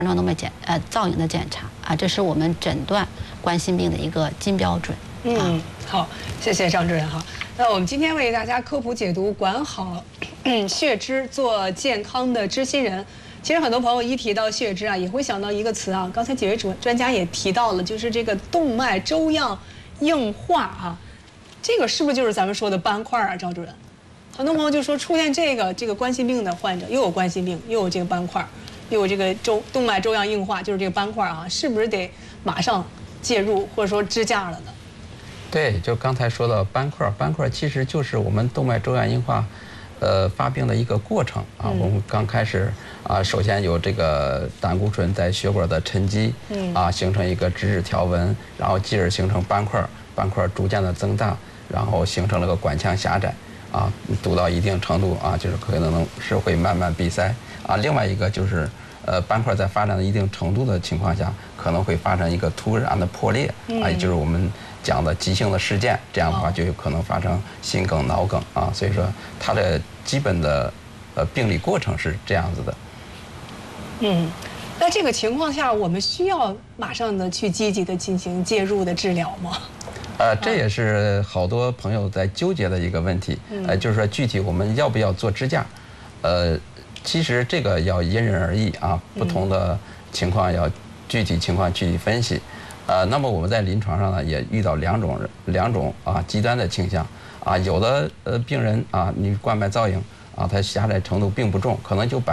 脑动脉造影的检查啊，这是我们诊断冠心病的一个金标准。 好，谢谢张主任哈。那我们今天为大家科普解读，管好血脂，做健康的知心人。其实很多朋友一提到血脂啊，也会想到一个词啊，刚才几位专家也提到了，就是这个动脉粥样硬化啊，这个是不是就是咱们说的斑块啊，赵主任？很多朋友就说出现这个冠心病的患者，又有冠心病，又有这个斑块，又有这个动脉粥样硬化，就是这个斑块啊，是不是得马上介入或者说支架了呢？ 对，就刚才说的斑块其实就是我们动脉粥样硬化，发病的一个过程啊。我们刚开始啊，首先有这个胆固醇在血管的沉积，形成一个脂质条纹，然后继而形成斑块逐渐的增大，然后形成了个管腔狭窄，啊，堵到一定程度啊，就是可能是会慢慢闭塞啊。另外一个就是。斑块在发展到一定程度的情况下，可能会发生一个突然的破裂啊，也就是我们讲的急性的事件。这样的话就有可能发生心梗、脑梗啊。所以说它的基本的病理过程是这样子的。 那这个情况下，我们需要马上的去积极的进行介入的治疗吗？ 这也是好多朋友在纠结的一个问题。就是说具体我们要不要做支架？其实这个要因人而异啊，不同的情况要具体情况具体分析。那么我们在临床上呢也遇到两种啊极端的倾向啊，有的病人啊，你冠脉造影啊，它狭窄程度并不重，可能就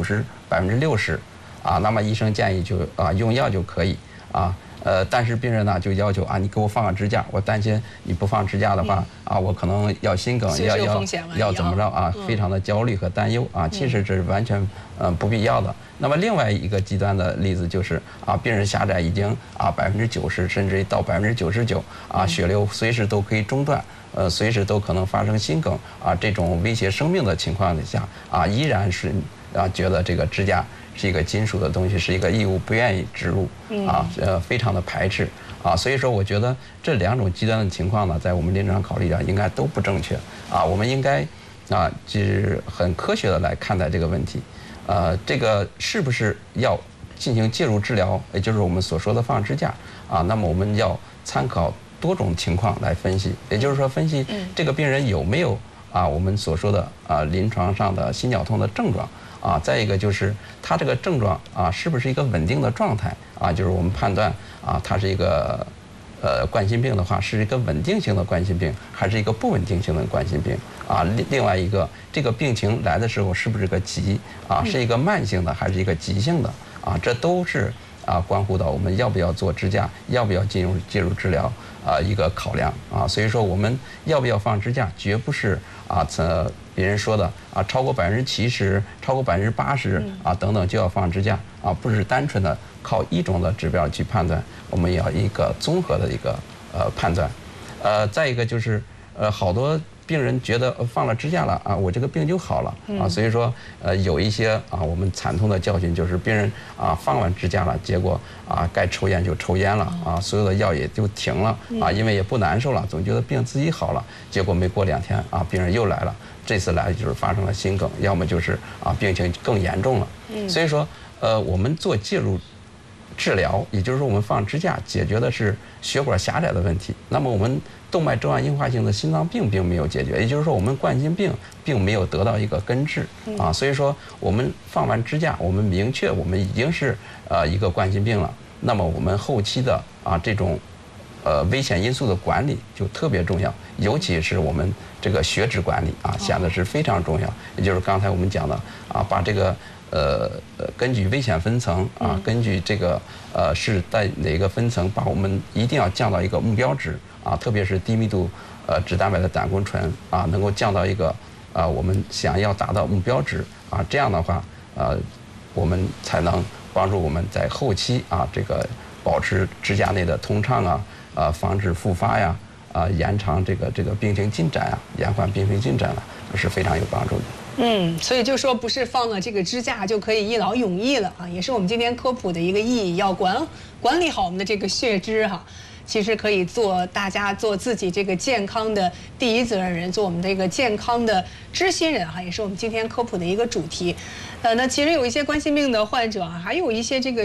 50%、60%啊，那么医生建议就用药就可以啊。但是病人呢就要求啊，你给我放个支架，我担心你不放支架的话啊，我可能要心梗，要怎么着啊，非常的焦虑和担忧啊。其实这是完全不必要的。那么另外一个极端的例子就是啊，病人狭窄已经90%甚至到99%啊，血流随时都可以中断，随时都可能发生心梗啊，这种威胁生命的情况下啊，依然是觉得这个支架是一个金属的东西，是一个异物，不愿意植入啊，非常的排斥啊。所以说，我觉得这两种极端的情况呢，在我们临床考虑上应该都不正确啊。我们应该就是很科学的来看待这个问题。这个是不是要进行介入治疗，也就是我们所说的放支架啊？那么我们要参考多种情况来分析，也就是说分析这个病人有没有我们所说的临床上的心绞痛的症状。再一个就是它这个症状是不是一个稳定的状态啊？就是我们判断它是一个冠心病的话，是一个稳定性的冠心病，还是一个不稳定性的冠心病啊？另外一个，这个病情来的时候是不是个急是一个慢性的还是一个急性的啊？这都是关乎到我们要不要做支架，要不要介入治疗一个考量啊。所以说我们要不要放支架，绝不是别人说的超过70%、超过80%等等就要放支架不是单纯的靠一种的指标去判断，我们也要一个综合的一个判断。再一个就是好多病人觉得放了支架了我这个病就好了所以说有一些我们惨痛的教训就是病人放完支架了，结果该抽烟就抽烟了所有的药也就停了因为也不难受了，总觉得病自己好了，结果没过2天病人又来了，这次来就是发生了心梗，要么就是病情更严重了。所以说我们做介入治疗，也就是说我们放支架解决的是血管狭窄的问题，那么我们动脉粥样硬化性的心脏病并没有解决，也就是说我们冠心病并没有得到一个根治所以说我们放完支架，我们明确我们已经是一个冠心病了，那么我们后期的这种危险因素的管理就特别重要，尤其是我们这个血脂管理显得是非常重要。也就是刚才我们讲的把这个根据危险分层根据这个是在哪个分层，把我们一定要降到一个目标值特别是低密度脂蛋白的胆固醇能够降到一个我们想要达到目标值这样的话我们才能帮助我们在后期这个保持支架内的通畅防止复发呀延长这个病情进展延缓病情进展是非常有帮助的。 所以就说不是放了这个支架就可以一劳永逸了也是我们今天科普的一个意义，要管理好我们的这个血脂其实可以大家做自己这个健康的第一责任人，做我们这个健康的知心人也是我们今天科普的一个主题。那其实有一些冠心病的患者还有一些这个